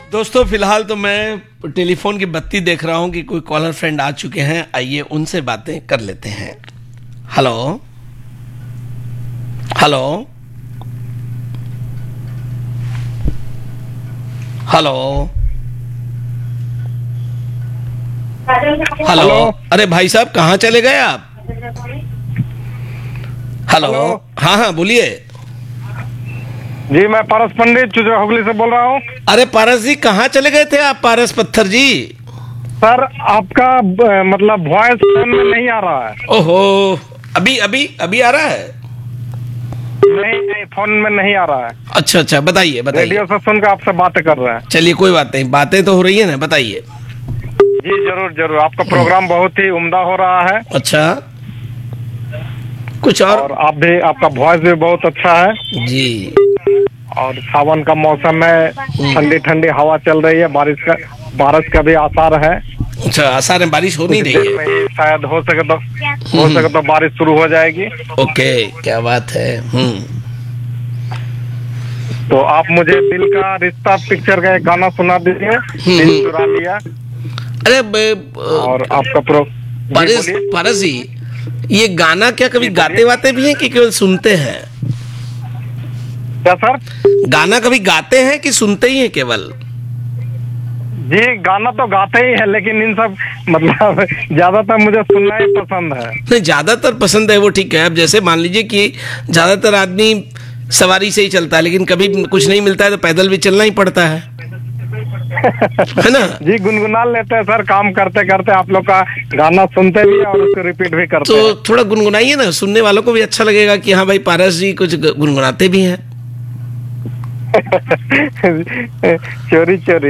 दोस्तों फिलहाल तो मैं टेलीफोन की बत्ती देख रहा हूं कि कोई कॉलर फ्रेंड आ चुके हैं। आइए उनसे बातें कर लेते हैं। Hello hello hello hello. अरे भाई साहब कहाँ चले गए आप? हेलो। हाँ हाँ बोलिए। जी मैं पारस पंडित चुचरा हुगली से बोल रहा हूँ। अरे पारस जी कहाँ चले गए थे आप? पारस पत्थर जी। सर आपका मतलब वॉइस फोन में नहीं आ रहा है। ओहो, अभी अभी अभी आ रहा है? नहीं फोन में नहीं आ रहा है। अच्छा अच्छा, बताइए बताइए। रेडियो से सुनकर आपसे बातें कर रहे हैं। चलिए कोई बात नहीं, बातें तो हो रही है ना, बताइए। जी जरूर जरूर, आपका प्रोग्राम बहुत ही उम्दा हो रहा है। अच्छा, कुछ और आप भी, आपका वॉइस भी बहुत अच्छा है जी। और सावन का मौसम है, ठंडी ठंडी हवा चल रही है, बारिश का भी आसार है। अच्छा, आसार है, बारिश हो नहीं कुछ रही देर है? में ही शायद हो सके तो बारिश शुरू हो जाएगी। ओके, क्या बात है। तो आप मुझे दिल का रिश्ता पिक्चर का एक गाना सुना दीजिए, दिल चुरा लिया। अरे और आपका पारस पारस जी, ये गाना क्या कभी गाते वाते भी हैं कि केवल सुनते हैं? क्या सर? गाना कभी गाते हैं कि सुनते ही हैं केवल? जी गाना तो गाते ही है, लेकिन इन सब मतलब ज्यादातर मुझे सुनना ही पसंद है। नहीं, ज्यादातर पसंद है वो ठीक है। अब जैसे मान लीजिए कि ज्यादातर आदमी सवारी से ही चलता है, लेकिन कभी कुछ नहीं मिलता है तो पैदल भी चलना ही पड़ता है ना? जी गुनगुना लेते हैं सर, काम करते करते आप लोग का गाना सुनते भी और उसको रिपीट भी करते तो हैं। थोड़ा गुनगुनाइए ना, सुनने वालों को भी अच्छा लगेगा कि हाँ भाई पारस जी कुछ गुनगुनाते भी हैं। चोरी चोरी